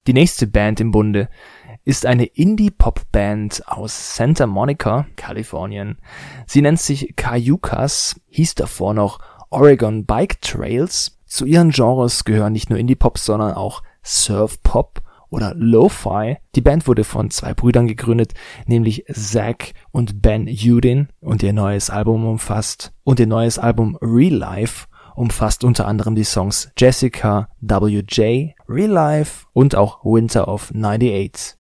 Die nächste Band im Bunde ist eine Indie-Pop-Band aus Santa Monica, Kalifornien. Sie nennt sich Cayucas, hieß davor noch Oregon Bike Trails. Zu ihren Genres gehören nicht nur Indie-Pop, sondern auch Surf-Pop oder Lo-Fi. Die Band wurde von 2 Brüdern gegründet, nämlich Zach und Ben Udin, und ihr neues Album Real Life umfasst unter anderem die Songs Jessica, WJ, Real Life und auch Winter of '98.